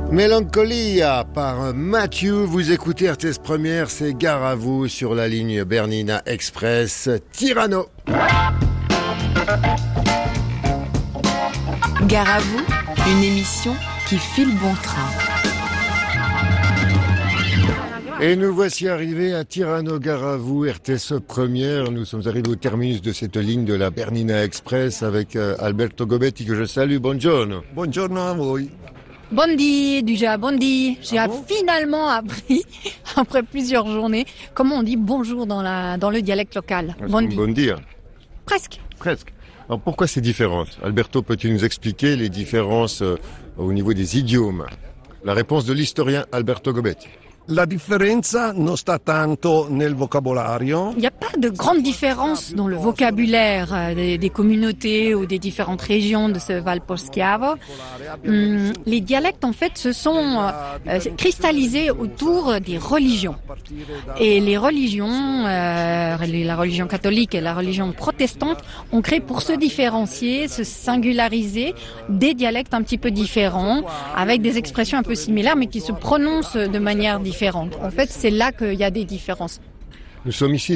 Mélancolia par Mathieu, vous écoutez RTS Première, c'est Gare à vous sur la ligne Bernina Express, Tirano. Gare à vous, une émission qui file bon train. Et nous voici arrivés à Tirano, Gare à vous, RTS Première. Nous sommes arrivés au terminus de cette ligne de la Bernina Express avec Alberto Gobetti que je salue. Buongiorno. Buongiorno a voi. Bondi, déjà, bondi. J'ai finalement appris, après plusieurs journées, comment on dit bonjour dans le dialecte local. Bondi. Bon dire. Presque. Alors pourquoi ces différences? Alberto, peux-tu nous expliquer les différences au niveau des idiomes? La réponse de l'historien Alberto Gobetti. La differenza non sta tanto nel vocabolario. Il n'y a pas de grande différence dans le vocabulaire des communautés ou des différentes régions de ce Valposchiavo. Les dialectes, en fait, se sont cristallisés autour des religions. Et les religions, la religion catholique et la religion protestante, ont créé pour se différencier, se singulariser, des dialectes un petit peu différents, avec des expressions un peu similaires, mais qui se prononcent de manière différente. En fait, c'est là qu'il y a des différences. Nous sommes ici